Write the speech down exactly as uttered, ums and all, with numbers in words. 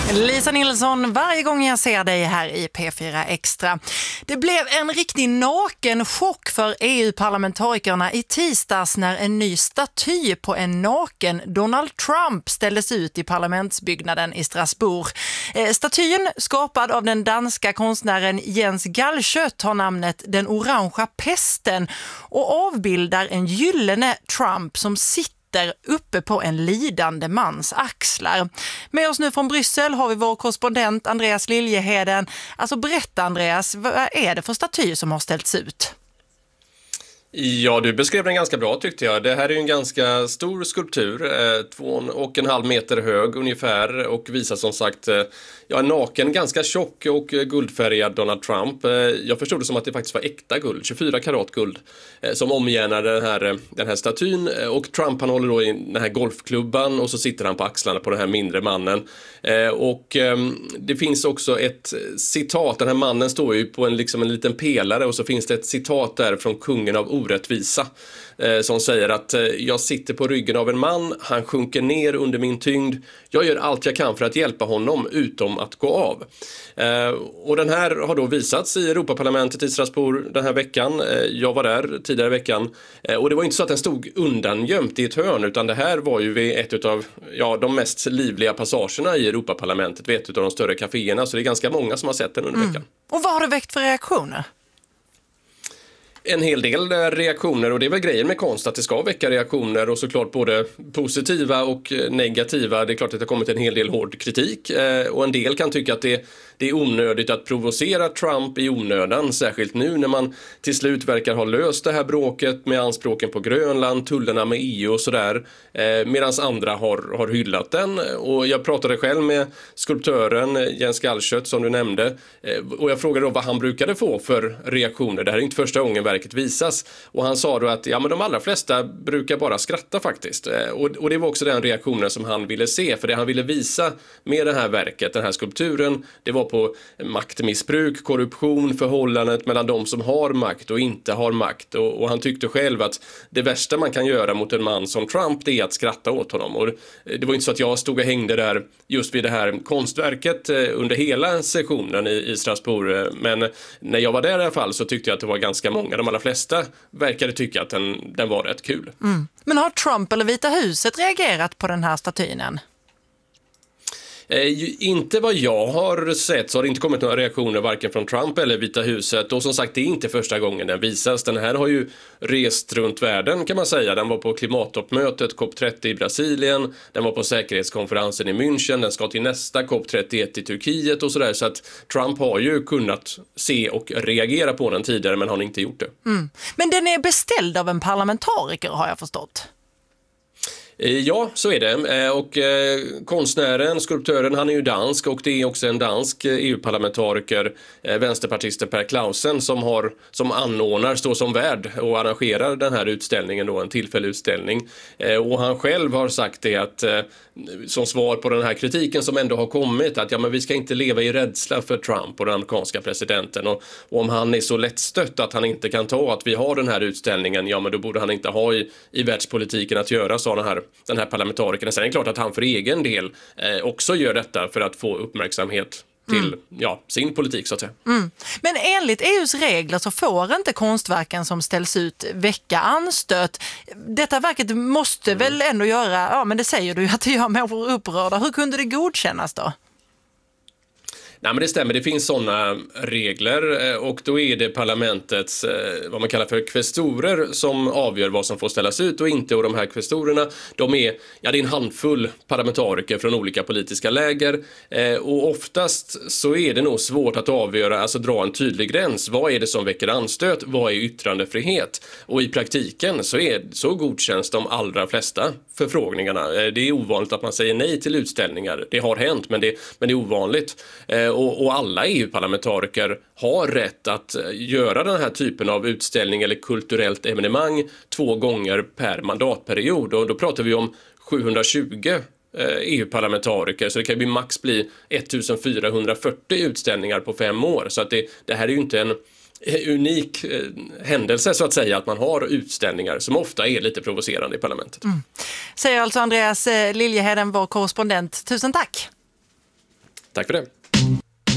Lisa Nilsson, varje gång jag ser dig här i P fyra Extra. Det blev en riktig naken chock för E U-parlamentarikerna i tisdags när en ny staty på en naken Donald Trump ställdes ut i parlamentsbyggnaden i Strasbourg. Eh, statyn, skapad av den danska konstnären Jens Galschiøt, har namnet Den orangea pesten och avbildar en gyllene Trump som sitter uppe på en lidande mans axlar. Med oss nu från Bryssel har vi vår korrespondent Andreas Liljeheden. Alltså berätta Andreas, vad är det för staty som har ställts ut? Ja, du beskrev den ganska bra tyckte jag. Det här är ju en ganska stor skulptur, eh, två och en halv meter hög ungefär och visar som sagt eh, ja, en naken, ganska tjock och guldfärgad Donald Trump. Eh, jag förstod det som att det faktiskt var äkta guld, tjugofyra karat guld, eh, som omgärnar den här, den här statyn. Och Trump han håller då i den här golfklubban och så sitter han på axlarna på den här mindre mannen. Eh, och eh, det finns också ett citat, den här mannen står ju på en, liksom en liten pelare och så finns det ett citat där från kungen av orättvisa eh, som säger att eh, jag sitter på ryggen av en man, han sjunker ner under min tyngd, jag gör allt jag kan för att hjälpa honom utom att gå av. Eh, och den här har då visats i Europaparlamentet i Strasbourg den här veckan. Eh, jag var där tidigare i veckan eh, och det var inte så att den stod undangömt i ett hörn utan det här var ju vid ett av ja, de mest livliga passagerna i Europaparlamentet, vid ett av de större kaféerna, så det är ganska många som har sett den under Mm. veckan. Och vad har det väckt för reaktioner? En hel del reaktioner, och det är väl grejen med konst att det ska väcka reaktioner och såklart både positiva och negativa. Det är klart att det har kommit en hel del hård kritik och en del kan tycka att det, det är onödigt att provocera Trump i onödan, särskilt nu när man till slut verkar ha löst det här bråket med anspråken på Grönland, tullarna med E U och sådär, medan andra har, har hyllat den. Och jag pratade själv med skulptören Jens Galschiøt som du nämnde och jag frågade då vad han brukade få för reaktioner. Det här är inte första gången verket visas. Och han sa då att ja, men de allra flesta brukar bara skratta faktiskt. Och, och det var också den reaktionen som han ville se. För det han ville visa med det här verket, den här skulpturen, det var på maktmissbruk, korruption, förhållandet mellan de som har makt och inte har makt. Och, och han tyckte själv att det värsta man kan göra mot en man som Trump, det är att skratta åt honom. Och det var inte så att jag stod och hängde där just vid det här konstverket under hela sessionen i, i Strasbourg. Men när jag var där i alla fall så tyckte jag att det var ganska många. De allra flesta verkade tycka att den, den var rätt kul. Mm. Men har Trump eller Vita huset reagerat på den här statynen? Eh, inte vad jag har sett så har det inte kommit några reaktioner varken från Trump eller Vita huset. Och som sagt, det är inte första gången den visas. Den här har ju rest runt världen kan man säga. Den var på klimattoppmötet C O P trettio i Brasilien. Den var på säkerhetskonferensen i München. Den ska till nästa C O P trettioett i Turkiet och sådär. Så att Trump har ju kunnat se och reagera på den tidigare men har inte gjort det. Mm. Men den är beställd av en parlamentariker har jag förstått. Ja, så är det. Och eh, konstnären, skulptören, han är ju dansk och det är också en dansk E U-parlamentariker, eh, vänsterpartisten Per Clausen, som, har, som anordnar, står som värd och arrangerar den här utställningen då, en tillfällig utställning. Eh, och han själv har sagt det att eh, som svar på den här kritiken som ändå har kommit att ja, men vi ska inte leva i rädsla för Trump och den amerikanska presidenten och, och om han är så lättstött att han inte kan ta att vi har den här utställningen, ja men då borde han inte ha i, i världspolitiken att göra, sa den här, den här parlamentarikerna. Sen är det klart att han för egen del eh, också gör detta för att få uppmärksamhet till mm. ja, sin politik så att säga. Mm. Men enligt E U:s regler så får inte konstverken som ställs ut väcka anstöt. Detta verket måste mm. väl ändå göra, ja men det säger du ju att det gör människor upprörda. Hur kunde det godkännas då? Nej men det stämmer, det finns sådana regler och då är det parlamentets, vad man kallar för kvestorer som avgör vad som får ställas ut och inte. Och de här kvestorerna, de är, ja det är en handfull parlamentariker från olika politiska läger och oftast så är det nog svårt att avgöra, alltså dra en tydlig gräns. Vad är det som väcker anstöt? Vad är yttrandefrihet? Och i praktiken så, är, så godkänns de allra flesta förfrågningarna. Det är ovanligt att man säger nej till utställningar. Det har hänt men det, men det är ovanligt. Och, och alla E U-parlamentariker har rätt att göra den här typen av utställning eller kulturellt evenemang två gånger per mandatperiod. Och då pratar vi om sjuhundratjugo E U-parlamentariker, så det kan ju max bli ettusendfyrahundrafyrtio utställningar på fem år. Så att det, det här är ju inte en unik eh, händelse så att säga, att man har utställningar som ofta är lite provocerande i parlamentet. Mm. Säger alltså Andreas Liljeheden, vår korrespondent. Tusen tack! Tack för det.